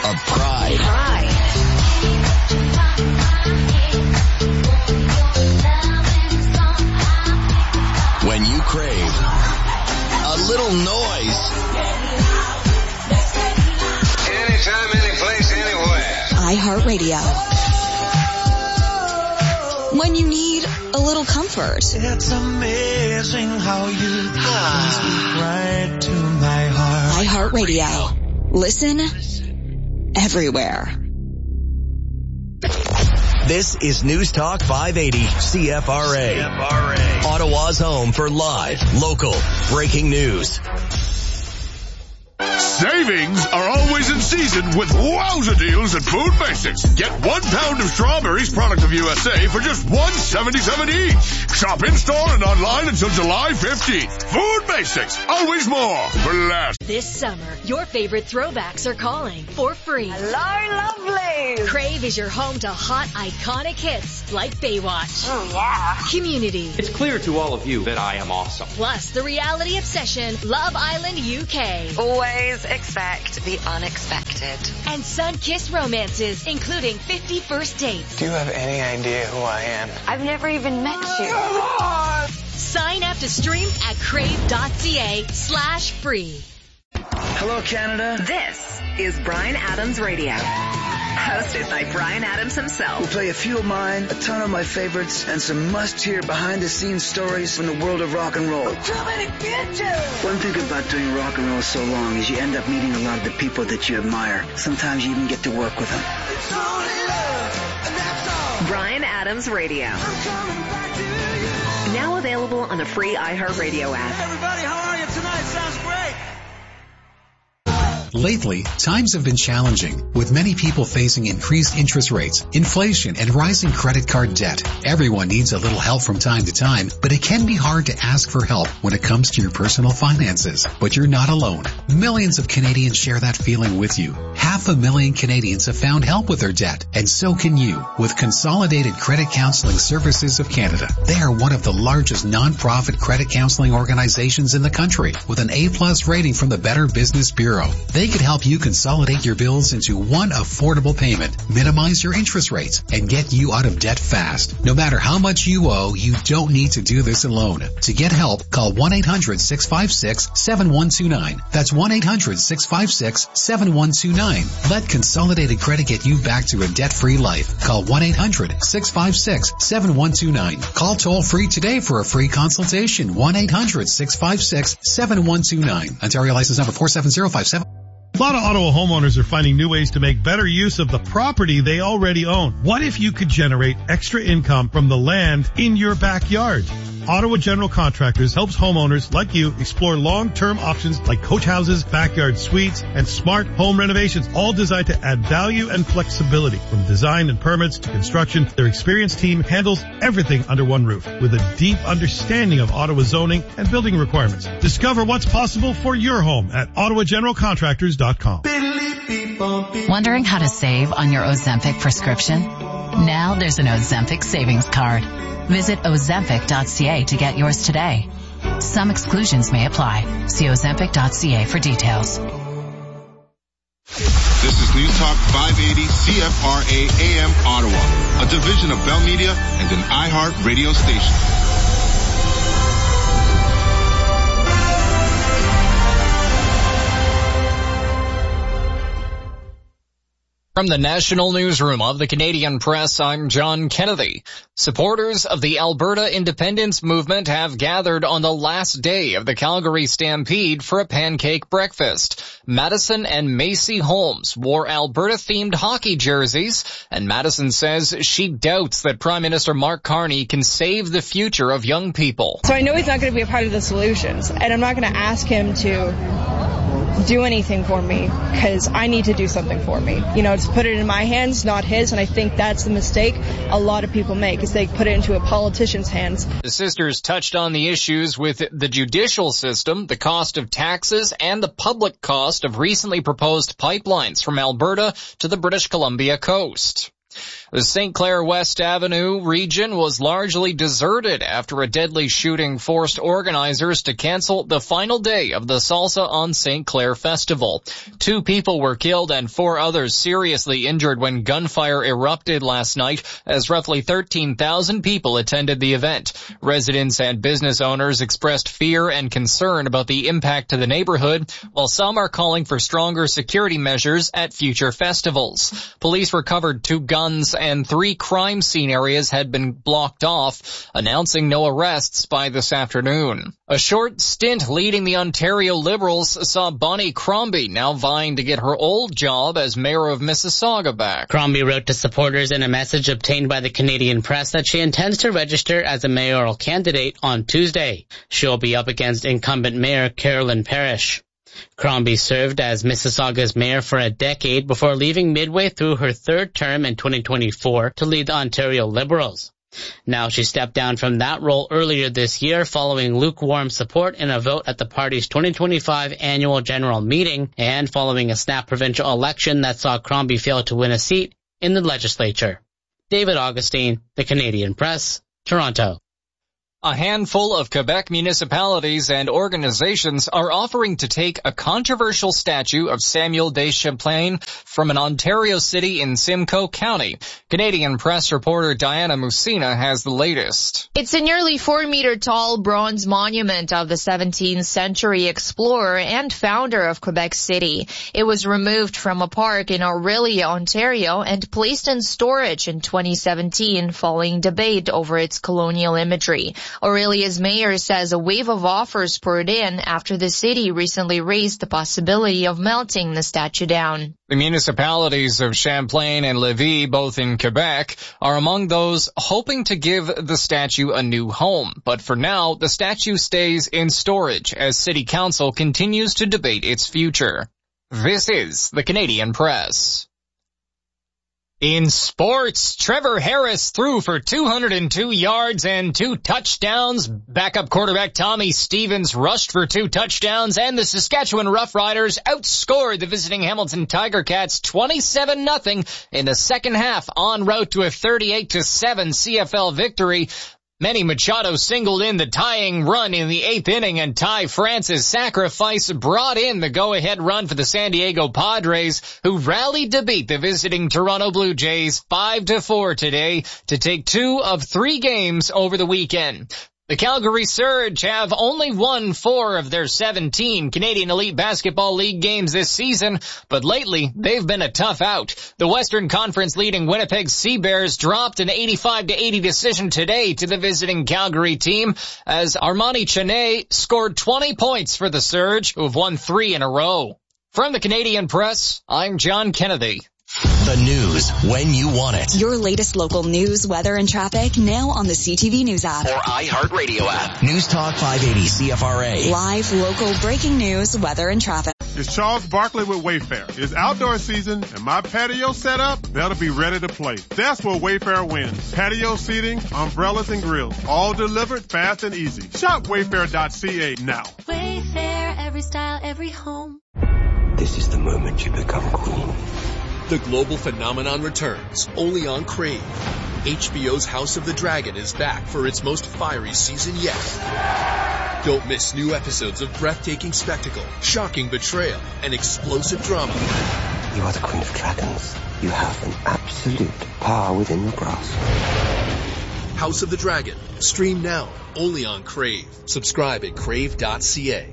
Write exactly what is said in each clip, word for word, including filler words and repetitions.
of pride. Pride. When you crave a little noise. Anytime, any place, anywhere. iHeartRadio. When you need a little comfort. It's amazing how you speak right to my heart. iHeartRadio. Listen everywhere. This is News Talk five eighty C F R A. C F R A. Ottawa's home for live, local, breaking news. Savings are always in season with wowza deals at Food Basics. Get one pound of strawberries, product of U S A, for just one seventy-seven each. Shop in-store and online until July fifteenth. Food Basics, always more for less. This summer, your favorite throwbacks are calling for free. Hello, lovely. Crave is your home to hot, iconic hits like Baywatch. Oh, yeah. Community. It's clear to all of you that I am awesome. Plus, the reality obsession, Love Island U K. Always expect the unexpected. And sun-kissed romances, including fifty First Dates. Do you have any idea who I am? I've never even met you. Sign up to stream at crave.ca slash free. Hello, Canada. This is Bryan Adams Radio. Hosted by Bryan Adams himself. We'll play a few of mine, a ton of my favorites, and some must-hear behind-the-scenes stories from the world of rock and roll. One thing about doing rock and roll so long is you end up meeting a lot of the people that you admire. Sometimes you even get to work with them. Bryan Adams Radio. Now available on the free iHeartRadio app. Everybody, how are you tonight? Sounds great. Lately, times have been challenging, with many people facing increased interest rates, inflation, and rising credit card debt. Everyone needs a little help from time to time, but it can be hard to ask for help when it comes to your personal finances. But you're not alone. Millions of Canadians share that feeling with you. Half a million Canadians have found help with their debt, and so can you, with Consolidated Credit Counseling Services of Canada. They are one of the largest non-profit credit counseling organizations in the country, with an A-plus rating from the Better Business Bureau. They could help you consolidate your bills into one affordable payment, minimize your interest rates, and get you out of debt fast. No matter how much you owe, you don't need to do this alone. To get help, call one eight hundred six five six seven one two nine. That's one eight hundred six five six seven one two nine. Let Consolidated Credit get you back to a debt-free life. Call one eight hundred six five six seven one two nine. Call toll-free today for a free consultation. one eight hundred six five six seven one two nine. Ontario license number four seven zero five seven. A lot of Ottawa homeowners are finding new ways to make better use of the property they already own. What if you could generate extra income from the land in your backyard? Ottawa General Contractors helps homeowners like you explore long-term options like coach houses, backyard suites, and smart home renovations, all designed to add value and flexibility. From design and permits to construction, their experienced team handles everything under one roof with a deep understanding of Ottawa zoning and building requirements. Discover what's possible for your home at ottawa general contractors dot com. Wondering how to save on your Ozempic prescription? Now there's an Ozempic savings card. Visit ozempic dot c a to get yours today. Some exclusions may apply. See ozempic dot c a for details. This is News Talk five eighty C F R A A M Ottawa, a division of Bell Media and an iHeart radio station. From the National Newsroom of the Canadian Press, I'm John Kennedy. Supporters of the Alberta Independence Movement have gathered on the last day of the Calgary Stampede for a pancake breakfast. Madison and Macy Holmes wore Alberta-themed hockey jerseys, and Madison says she doubts that Prime Minister Mark Carney can save the future of young people. So I know he's not going to be a part of the solutions, and I'm not going to ask him to do anything for me because I need to do something for me. You know, to put it in my hands, not his, and I think that's the mistake a lot of people make is they put it into a politician's hands. The sisters touched on the issues with the judicial system, the cost of taxes, and the public cost of recently proposed pipelines from Alberta to the British Columbia coast. The Saint Clair West Avenue region was largely deserted after a deadly shooting forced organizers to cancel the final day of the Salsa on Saint Clair Festival. Two people were killed and four others seriously injured when gunfire erupted last night as roughly thirteen thousand people attended the event. Residents and business owners expressed fear and concern about the impact to the neighborhood, while some are calling for stronger security measures at future festivals. Police recovered two guns and three crime scene areas had been blocked off, announcing no arrests by this afternoon. A short stint leading the Ontario Liberals saw Bonnie Crombie now vying to get her old job as mayor of Mississauga back. Crombie wrote to supporters in a message obtained by the Canadian Press that she intends to register as a mayoral candidate on Tuesday. She'll be up against incumbent mayor Carolyn Parrish. Crombie served as Mississauga's mayor for a decade before leaving midway through her third term in twenty twenty-four to lead the Ontario Liberals. Now she stepped down from that role earlier this year following lukewarm support in a vote at the party's twenty twenty-five annual general meeting and following a snap provincial election that saw Crombie fail to win a seat in the legislature. David Augustine, The Canadian Press, Toronto. A handful of Quebec municipalities and organizations are offering to take a controversial statue of Samuel de Champlain from an Ontario city in Simcoe County. Canadian Press reporter Diana Musina has the latest. It's a nearly four meter tall bronze monument of the seventeenth century explorer and founder of Quebec City. It was removed from a park in Orillia, Ontario, and placed in storage in twenty seventeen following debate over its colonial imagery. Aurelia's mayor says a wave of offers poured in after the city recently raised the possibility of melting the statue down. The municipalities of Champlain and Lévis, both in Quebec, are among those hoping to give the statue a new home. But for now, the statue stays in storage as City Council continues to debate its future. This is the Canadian Press. In sports, Trevor Harris threw for two hundred two yards and two touchdowns. Backup quarterback Tommy Stevens rushed for two touchdowns, and the Saskatchewan Roughriders outscored the visiting Hamilton Tiger Cats twenty-seven nothing in the second half, en route to a thirty-eight to seven C F L victory. Manny Machado singled in the tying run in the eighth inning, and Ty France's sacrifice brought in the go-ahead run for the San Diego Padres, who rallied to beat the visiting Toronto Blue Jays five to four today to take two of three games over the weekend. The Calgary Surge have only won four of their seventeen Canadian Elite Basketball League games this season, but lately they've been a tough out. The Western Conference leading Winnipeg Sea Bears dropped an eighty-five to eighty decision today to the visiting Calgary team as Armani Chene scored twenty points for the Surge, who have won three in a row. From the Canadian Press, I'm John Kennedy. The news when you want it. Your latest local news, weather, and traffic now on the C T V News app. Or iHeartRadio app. News Talk five eighty C F R A. Live, local, breaking news, weather, and traffic. It's Charles Barkley with Wayfair. It's outdoor season and my patio set up better be ready to play. That's where Wayfair wins. Patio seating, umbrellas, and grills. All delivered fast and easy. Shop wayfair dot c a now. Wayfair, every style, every home. This is the moment you become queen. The global phenomenon returns, only on Crave. H B O's House of the Dragon is back for its most fiery season yet. Don't miss new episodes of breathtaking spectacle, shocking betrayal, and explosive drama. You are the Queen of Dragons. You have an absolute power within your grasp. House of the Dragon. Stream now, only on Crave. Subscribe at crave dot c a.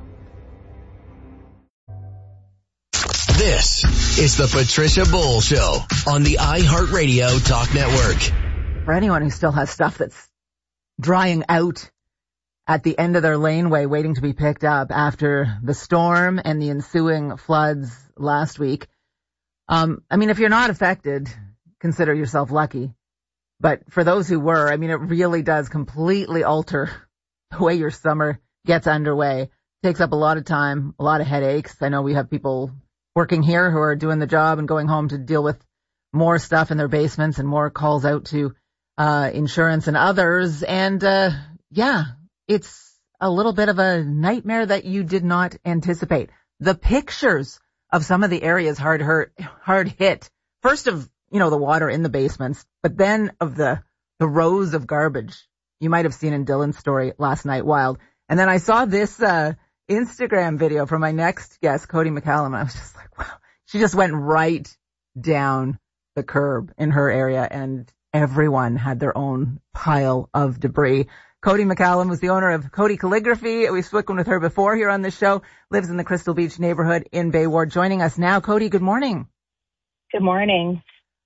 This is the Patricia Bull Show on the iHeartRadio Talk Network. For anyone who still has stuff that's drying out at the end of their laneway waiting to be picked up after the storm and the ensuing floods last week, um, I mean, if you're not affected, consider yourself lucky. But for those who were, I mean, it really does completely alter the way your summer gets underway. It takes up a lot of time, a lot of headaches. I know we have people working here who are doing the job and going home to deal with more stuff in their basements and more calls out to uh insurance and others. And uh yeah, it's a little bit of a nightmare that you did not anticipate. The pictures of some of the areas hard hurt, hard hit. First of you know, the water in the basements, but then of the, the rows of garbage you might have seen in Dylan's story last night, wild. And then I saw this, uh, Instagram video from my next guest, Cody McCallum, and I was just like, wow, she just went right down the curb in her area, and everyone had their own pile of debris. Cody McCallum was the owner of Cody Calligraphy. We've spoken with her before here on the show, lives in the Crystal Beach neighborhood in Bay Ward. Joining us now, Cody, good morning. Good morning.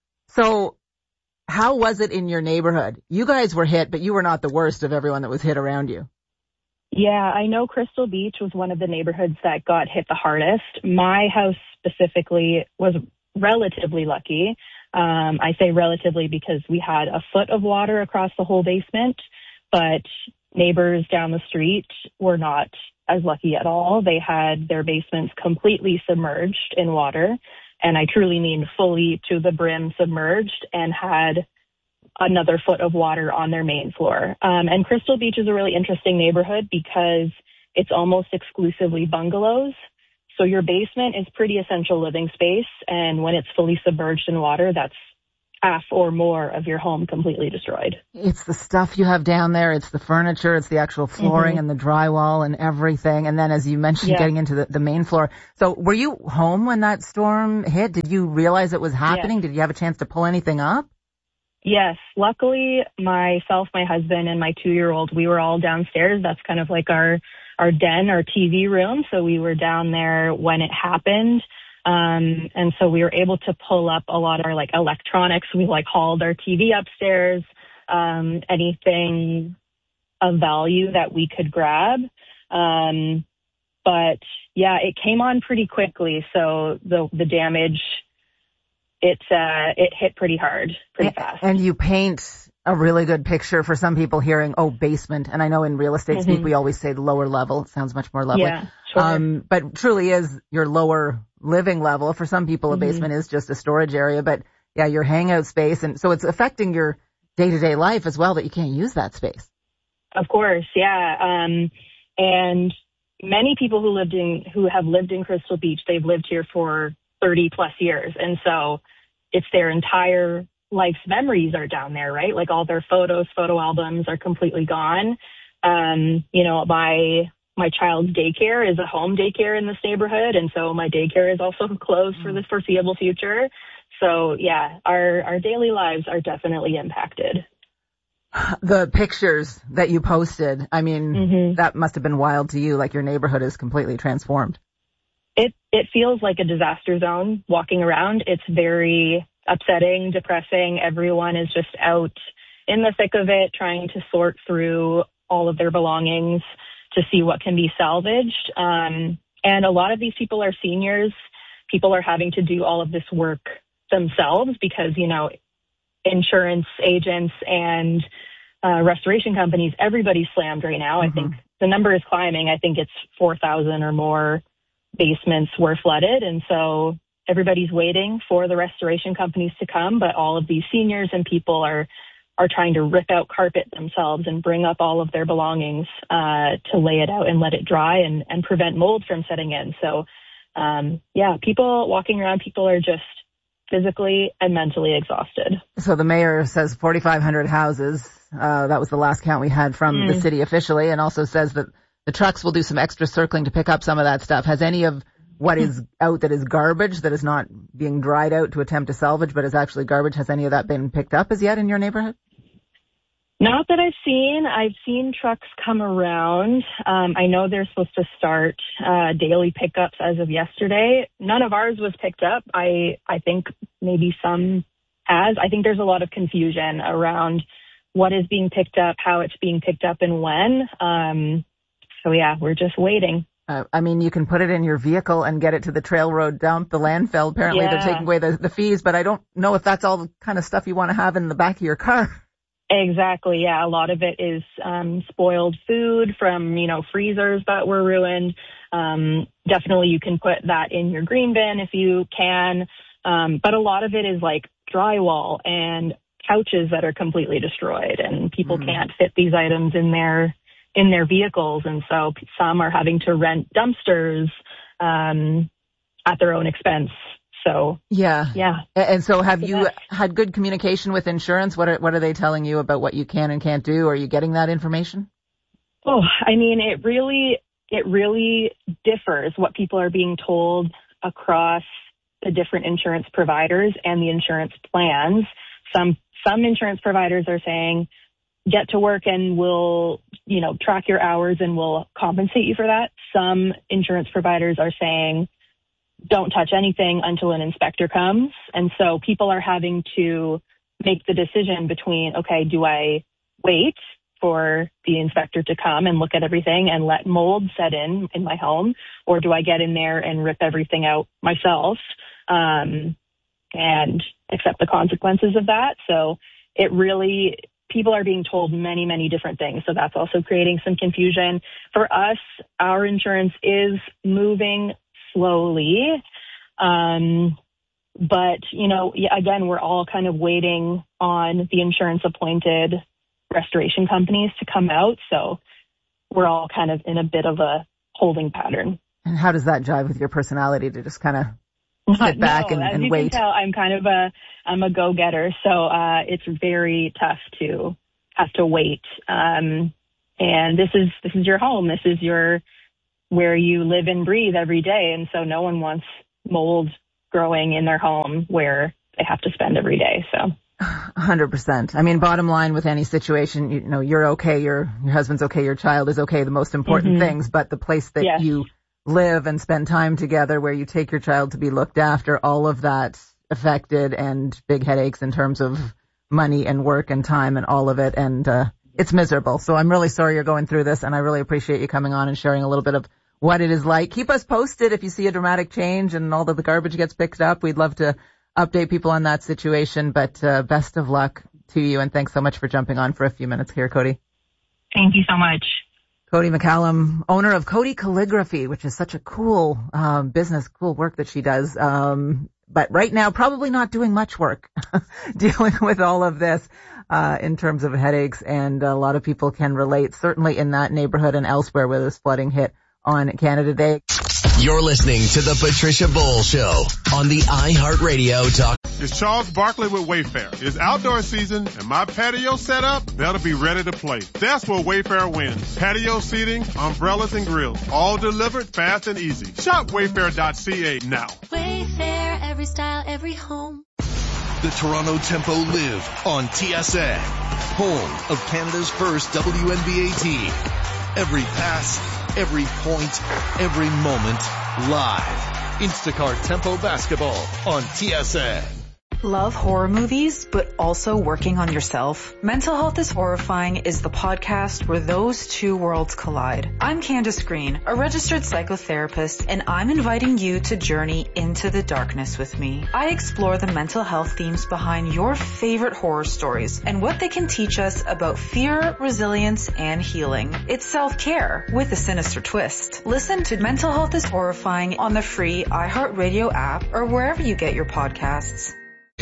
So how was it in your neighborhood? You guys were hit, but you were not the worst of everyone that was hit around you. Yeah, I know Crystal Beach was one of the neighborhoods that got hit the hardest. My house specifically was relatively lucky. Um, I say relatively because we had a foot of water across the whole basement, but neighbors down the street were not as lucky at all. They had their basements completely submerged in water, and I truly mean fully to the brim submerged, and had another foot of water on their main floor. Um, and Crystal Beach is a really interesting neighborhood because it's almost exclusively bungalows. So your basement is pretty essential living space, and when it's fully submerged in water, that's half or more of your home completely destroyed. It's the stuff you have down there. It's the furniture. It's the actual flooring mm-hmm. and the drywall and everything. And then, as you mentioned, yeah. getting into the, the main floor. So were you home when that storm hit? Did you realize it was happening? Yes. Did you have a chance to pull anything up? Yes. Luckily, myself, my husband, and my two-year-old, we were all downstairs. That's kind of like our, our den, our T V room. So we were down there when it happened. Um, and so we were able to pull up a lot of our like electronics. We like hauled our T V upstairs, um, anything of value that we could grab. Um, but yeah, it came on pretty quickly. So the, the damage, it, uh, it hit pretty hard, pretty fast. And you paint a really good picture for some people hearing, oh, basement. And I know in real estate mm-hmm. speak, we always say the lower level. It sounds much more lovely. Yeah, sure. Um, but truly is your lower living level. For some people, a basement mm-hmm. is just a storage area, but yeah, your hangout space. And so it's affecting your day-to-day life as well, that you can't use that space. Of course. Yeah. Um, and many people who lived in, who have lived in Crystal Beach, they've lived here for thirty plus years. And so it's their entire life's memories are down there, right? Like all their photos, photo albums are completely gone. Um, you know, my, my child's daycare is a home daycare in this neighborhood. And so my daycare is also closed for the foreseeable future. So yeah, our, our daily lives are definitely impacted. The pictures that you posted, I mean, mm-hmm. that must have been wild to you, like your neighborhood is completely transformed. It, it feels like a disaster zone walking around. It's very upsetting, depressing. Everyone is just out in the thick of it, trying to sort through all of their belongings to see what can be salvaged. Um, and a lot of these people are seniors. People are having to do all of this work themselves because, you know, insurance agents and uh, restoration companies, everybody's slammed right now. Mm-hmm. I think the number is climbing. I think it's four thousand or more basements were flooded. And so everybody's waiting for the restoration companies to come, but all of these seniors and people are are trying to rip out carpet themselves and bring up all of their belongings uh, to lay it out and let it dry and, and prevent mold from setting in. So, um, yeah, people walking around, people are just physically and mentally exhausted. So the mayor says forty-five hundred houses. Uh, that was the last count we had from mm. the city officially, and also says that the trucks will do some extra circling to pick up some of that stuff. Has any of what is out that is garbage, that is not being dried out to attempt to salvage, but is actually garbage, has any of that been picked up as yet in your neighborhood? Not that I've seen. I've seen trucks come around. Um, I know they're supposed to start uh, daily pickups as of yesterday. None of ours was picked up. I, I think maybe some has. I think there's a lot of confusion around what is being picked up, how it's being picked up, and when. Um, so, yeah, we're just waiting. Uh, I mean, you can put it in your vehicle and get it to the trail road dump, the landfill. Apparently, yeah. they're taking away the, the fees, but I don't know if that's all the kind of stuff you want to have in the back of your car. Exactly, yeah. A lot of it is um, spoiled food from, you know, freezers that were ruined. Um, definitely you can put that in your green bin if you can. Um, but a lot of it is like drywall and couches that are completely destroyed, and people mm. can't fit these items in their in their vehicles. And so some are having to rent dumpsters um, at their own expense. So yeah, yeah. And so, have That's you had good communication with insurance? What are what are they telling you about what you can and can't do? Are you getting that information? Oh, I mean, it really it really differs what people are being told across the different insurance providers and the insurance plans. Some some insurance providers are saying, get to work and we'll, you know, track your hours and we'll compensate you for that. Some insurance providers are saying, don't touch anything until an inspector comes. And so people are having to make the decision between, okay, do I wait for the inspector to come and look at everything and let mold set in in my home, or do I get in there and rip everything out myself um, and accept the consequences of that? So it really, people are being told many, many different things. So that's also creating some confusion. For us, our insurance is moving slowly. Um, but, you know, again, we're all kind of waiting on the insurance appointed restoration companies to come out. So we're all kind of in a bit of a holding pattern. And how does that jive with your personality to just kind of sit back no, and, as and you wait? Can tell, I'm kind of a, I'm a go-getter. So, uh, it's very tough to have to wait. Um, and this is, this is your home. This is your, where you live and breathe every day. And so no one wants mold growing in their home where they have to spend every day. So. one hundred percent. I mean, bottom line with any situation, you know, you're okay, your your husband's okay, your child is okay, the most important mm-hmm. things, but the place that yes. you live and spend time together, where you take your child to be looked after, all of that affected, and big headaches in terms of money and work and time and all of it, and uh it's miserable. So I'm really sorry you're going through this, and I really appreciate you coming on and sharing a little bit of what it is like. Keep us posted if you see a dramatic change and all of the garbage gets picked up. We'd love to update people on that situation, but uh, best of luck to you, and thanks so much for jumping on for a few minutes here, Cody. Thank you so much. Cody McCallum, owner of Cody Calligraphy, which is such a cool um, business, cool work that she does. Um, but right now, probably not doing much work dealing with all of this uh, in terms of headaches, and a lot of people can relate, certainly in that neighborhood and elsewhere where this flooding hit on Canada Day. You're listening to the Patricia Bowl Show on the iHeartRadio Talk. It's Charles Barkley with Wayfair. It's outdoor season, and my patio set up, they'll be ready to play. That's where Wayfair wins. Patio seating, umbrellas, and grills. All delivered fast and easy. Shop wayfair dot c a now. Wayfair, every style, every home. The Toronto Tempo live on T S N, home of Canada's first W N B A team. Every pass, every point, every moment, live. Instacart Tempo Basketball on T S N. Love horror movies, but also working on yourself? Mental Health is Horrifying is the podcast where those two worlds collide. I'm Candace Green, a registered psychotherapist, and I'm inviting you to journey into the darkness with me. I explore the mental health themes behind your favorite horror stories and what they can teach us about fear, resilience, and healing. It's self-care with a sinister twist. Listen to Mental Health is Horrifying on the free iHeartRadio app or wherever you get your podcasts.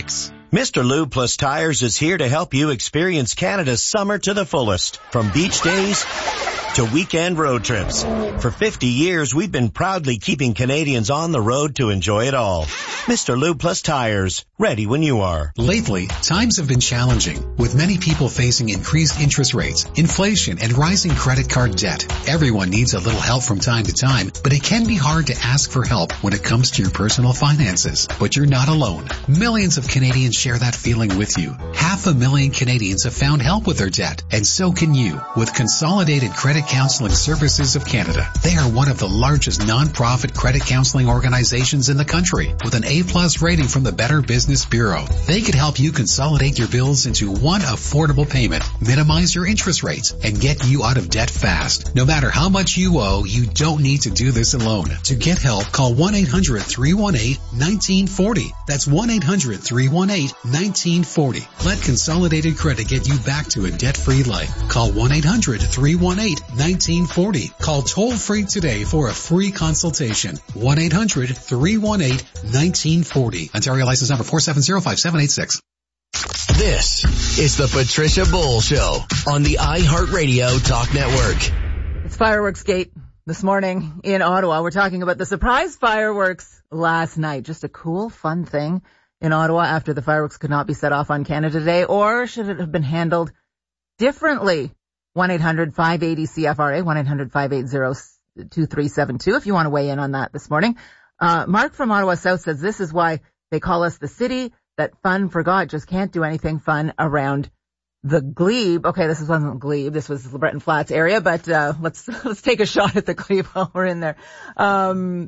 Mister Lube Plus Tires is here to help you experience Canada's summer to the fullest. From beach days to weekend road trips. For fifty years, we've been proudly keeping Canadians on the road to enjoy it all. Mister Lube Plus Tires, ready when you are. Lately, times have been challenging, with many people facing increased interest rates, inflation, and rising credit card debt. Everyone needs a little help from time to time, but it can be hard to ask for help when it comes to your personal finances. But you're not alone. Millions of Canadians share that feeling with you. Half a million Canadians have found help with their debt, and so can you with Consolidated Credit Counseling Services of Canada. They are one of the largest non-profit credit counseling organizations in the country, with an A-plus rating from the Better Business Bureau. They could help you consolidate your bills into one affordable payment, minimize your interest rates, and get you out of debt fast. No matter how much you owe, you don't need to do this alone. To get help, call one eight hundred three one eight one nine four zero. That's one eight hundred three one eight one nine four zero. Let Consolidated Credit get you back to a debt-free life. Call one eight hundred three one eight one nine four zero. Call toll-free today for a free consultation. one eight hundred three one eight one nine four zero. Ontario license number four seven zero five seven eight six. This is the Patricia Bowl Show on the iHeartRadio Talk Network. It's Fireworks Gate. this morning in Ottawa. We're talking about the surprise fireworks last night. Just a cool, fun thing in Ottawa after the fireworks could not be set off on Canada Day, or should it have been handled differently? one eight hundred five eight zero C F R A, one eight hundred five eight zero two three seven two if you want to weigh in on that this morning. Uh, Mark from Ottawa South says this is why they call us the city that fun forgot, just can't do anything fun around the Glebe. Okay, this wasn't Glebe. This was the Breton Flats area, but, uh, let's, let's take a shot at the Glebe while we're in there. Um,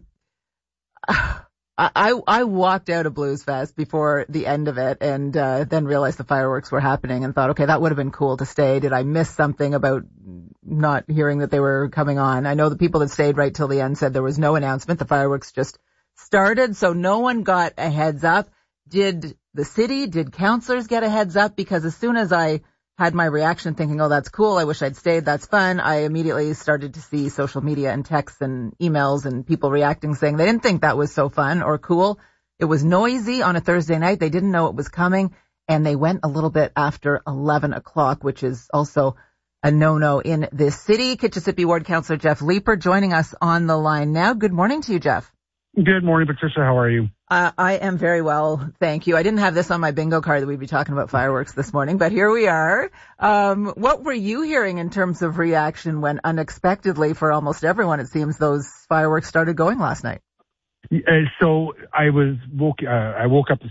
I, I walked out of Blues Fest before the end of it and, uh, then realized the fireworks were happening and thought, okay, that would have been cool to stay. Did I miss something about not hearing that they were coming on? I know the people that stayed right till the end said there was no announcement. The fireworks just started, so no one got a heads up. Did the city, did councillors get a heads up? Because as soon as I had my reaction thinking, oh, that's cool, I wish I'd stayed, that's fun, I immediately started to see social media and texts and emails and people reacting saying they didn't think that was so fun or cool. It was noisy on a Thursday night. They didn't know it was coming, and they went a little bit after eleven o'clock, which is also a no-no in this city. Kitchissippi Ward Councillor Jeff Leeper joining us on the line now. Good morning to you, Jeff. Good morning, Patricia. How are you? Uh, I am very well, thank you. I didn't have this on my bingo card that we'd be talking about fireworks this morning, but here we are. Um, what were you hearing in terms of reaction when unexpectedly for almost everyone, it seems, those fireworks started going last night? Uh, so I was woke. Uh, I woke up this